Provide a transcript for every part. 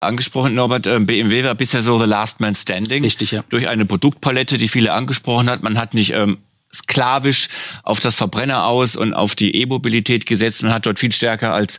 angesprochen, Norbert, BMW war bisher so the last man standing. Richtig, ja. Durch eine Produktpalette, die viele angesprochen hat. Man hat nicht sklavisch auf das Verbrenner aus und auf die E-Mobilität gesetzt. Man hat dort viel stärker als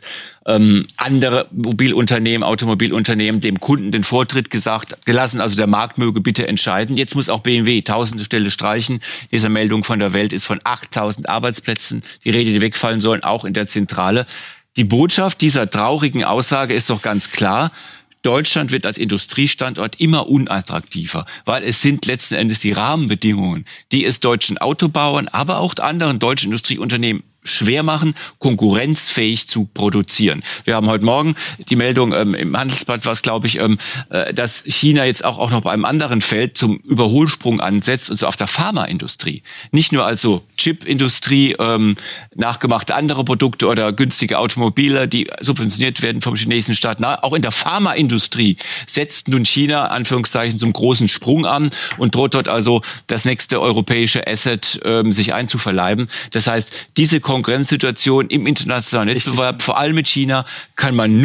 andere Automobilunternehmen dem Kunden den Vortritt gelassen. Also der Markt möge bitte entscheiden. Jetzt muss auch BMW tausende Stelle streichen. Diese Meldung von der Welt ist von 8.000 Arbeitsplätzen. Die Rede, die wegfallen sollen, auch in der Zentrale. Die Botschaft dieser traurigen Aussage ist doch ganz klar. Deutschland wird als Industriestandort immer unattraktiver, weil es sind letzten Endes die Rahmenbedingungen, die es deutschen Autobauern, aber auch anderen deutschen Industrieunternehmen schwer machen, konkurrenzfähig zu produzieren. Wir haben heute Morgen die Meldung im Handelsblatt, was glaube ich, dass China jetzt auch noch bei einem anderen Feld zum Überholsprung ansetzt, und so auf der Pharmaindustrie. Nicht nur also Chipindustrie, nachgemachte andere Produkte oder günstige Automobile, die subventioniert werden vom chinesischen Staat. Auch in der Pharmaindustrie setzt nun China, Anführungszeichen, zum großen Sprung an und droht dort also das nächste europäische Asset sich einzuverleiben. Das heißt, diese Konkurrenzsituation im internationalen Wettbewerb, vor allem mit China, kann man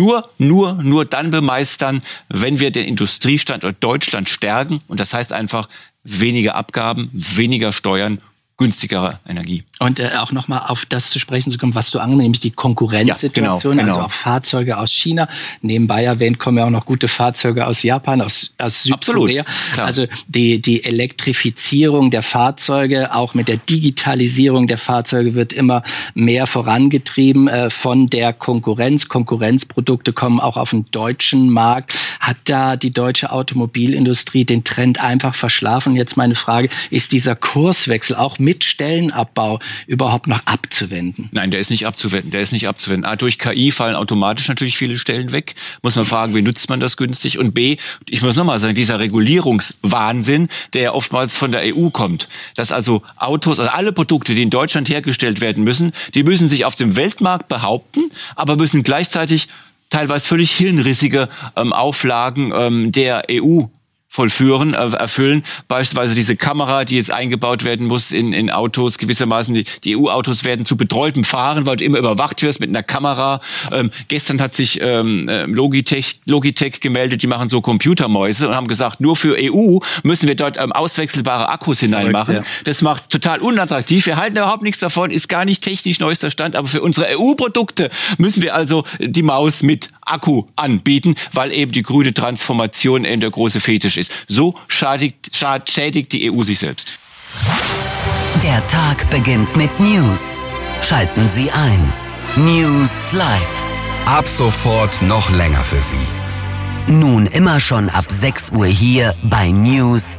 nur dann bemeistern, wenn wir den Industriestandort Deutschland stärken. Und das heißt einfach weniger Abgaben, weniger Steuern, günstigere Energie. Und auch nochmal auf das zu sprechen zu kommen, was du angenommen, nämlich die Konkurrenzsituation, genau. Also auch Fahrzeuge aus China. Nebenbei erwähnt kommen ja auch noch gute Fahrzeuge aus Japan, aus Südkorea. Klar. Also die Elektrifizierung der Fahrzeuge, auch mit der Digitalisierung der Fahrzeuge wird immer mehr vorangetrieben von der Konkurrenz. Konkurrenzprodukte kommen auch auf den deutschen Markt. Hat da die deutsche Automobilindustrie den Trend einfach verschlafen? Jetzt meine Frage, ist dieser Kurswechsel auch mit Stellenabbau überhaupt noch abzuwenden? Nein, der ist nicht abzuwenden. A, durch KI fallen automatisch natürlich viele Stellen weg. Muss man fragen, wie nutzt man das günstig? Und B, ich muss nochmal sagen, dieser Regulierungswahnsinn, der ja oftmals von der EU kommt, dass also Autos, also alle Produkte, die in Deutschland hergestellt werden müssen, die müssen sich auf dem Weltmarkt behaupten, aber müssen gleichzeitig teilweise völlig hirnrissige Auflagen der EU erfüllen. Beispielsweise diese Kamera, die jetzt eingebaut werden muss in Autos, gewissermaßen die EU-Autos werden zu betreutem Fahren, weil du immer überwacht wirst mit einer Kamera. Gestern hat sich Logitech gemeldet, die machen so Computermäuse und haben gesagt, nur für EU müssen wir dort auswechselbare Akkus hineinmachen. Ja. Das macht es total unattraktiv. Wir halten überhaupt nichts davon, ist gar nicht technisch neuester Stand, aber für unsere EU-Produkte müssen wir also die Maus mit Akku anbieten, weil eben die grüne Transformation eben der große Fetisch ist. So schädigt die EU sich selbst. Der Tag beginnt mit News. Schalten Sie ein. News Live. Ab sofort noch länger für Sie. Nun immer schon ab 6 Uhr hier bei News